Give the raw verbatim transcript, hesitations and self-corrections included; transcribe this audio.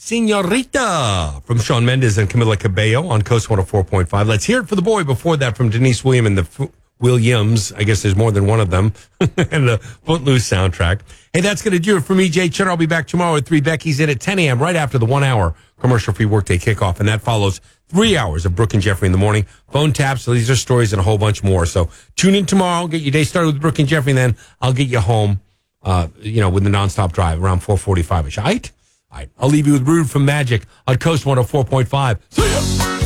Senorita from Shawn Mendes and Camila Cabello on Coast one oh four point five. Let's hear it for the boy before that from Denise William and the F- Williams. I guess there's more than one of them. And the Footloose soundtrack. Hey, that's going to do it for me, Jay Cheddar. I'll be back tomorrow at three. Becky's in at ten a.m. right after the one-hour commercial-free workday kickoff. And that follows three hours of Brooke and Jeffrey in the morning. Phone taps, so these are stories and a whole bunch more. So tune in tomorrow. Get your day started with Brooke and Jeffrey, and then I'll get you home, uh, you know, with the nonstop drive around four forty-five-ish. All right? All right. I'll leave you with Rude from Magic on Coast one oh four point five. See ya!